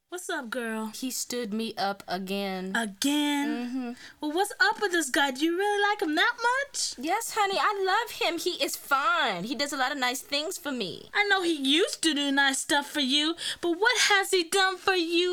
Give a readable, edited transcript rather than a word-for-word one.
What's up, girl? He stood me up again. Again? Well, what's up with this guy? Do you really like him that much? Yes, honey, I love him. He is fine. He does a lot of nice things for me. I know he used to do nice stuff for you, but what has he done for you